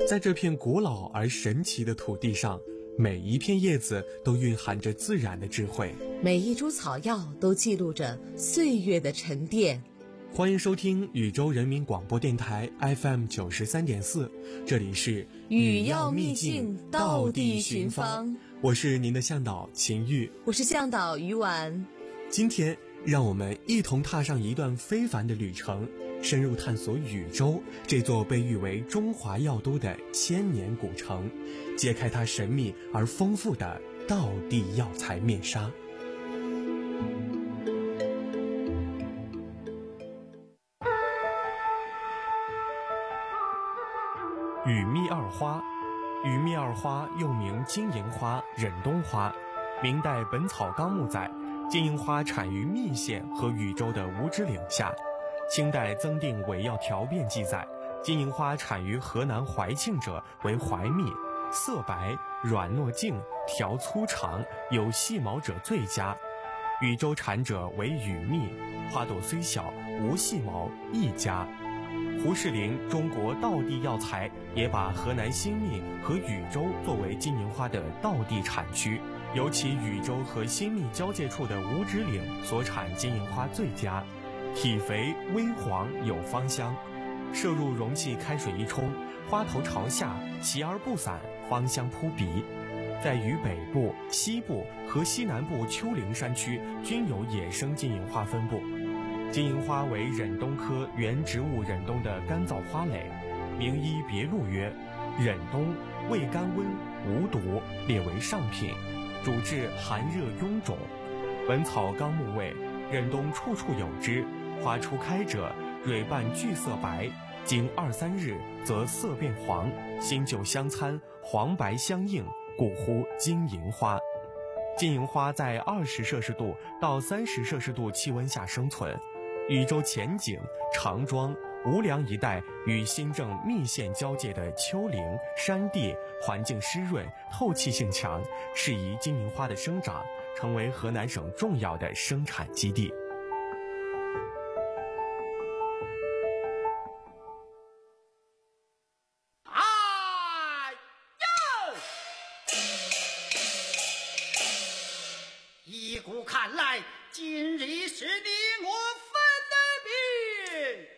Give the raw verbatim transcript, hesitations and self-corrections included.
在这片古老而神奇的土地上，每一片叶子都蕴含着自然的智慧， 每一株草药都记录着岁月的沉淀。 欢迎收听宇宙人民广播电台 F M 九十三点四，这里是语要秘境，道地寻芳。 我是您的向导秦玉， 我是向导于婉。 今天让我们一同踏上一段非凡的旅程，深入探索禹州这座被誉为中华药都的千年古城，揭开它神秘而丰富的道地药材面纱。羽密二花，羽密二花又名金银花、忍冬花。明代《本草纲目》载，金银花产于密县和禹州的五指岭下。清代增订《伪药条变》记载，金银花产于河南怀庆者为怀密，色白，软糯净，条粗长，有细毛者最佳。禹州产者为羽密，花朵虽小，无细毛，亦佳。胡适林《中国道地药材》也把河南新密和禹州作为金银花的道地产区，尤其禹州和新密交界处的五指岭所产金银花最佳，体肥微黄，有芳香。摄入容器开水一冲，花头朝下，齐而不散，芳香扑鼻。在渝北部、西部和西南部丘陵山区均有野生金银花分布。金银花为忍冬科原植物忍冬的干燥花蕾，名医别录曰：忍冬味甘温，无毒，列为上品，主治寒热臃肿。本草纲目谓，忍冬处处有之，花初开者，蕊瓣具色白，经二三日，则色变黄，新旧相参，黄白相映，故呼金银花。金银花在二十摄氏度到三十摄氏度气温下生存。禹州前景、长庄、无梁一带与新郑密县交界的丘陵山地环境湿润，透气性强，适宜金银花的生长，成为河南省重要的生产基地。 哎呦！依古看来，今日是你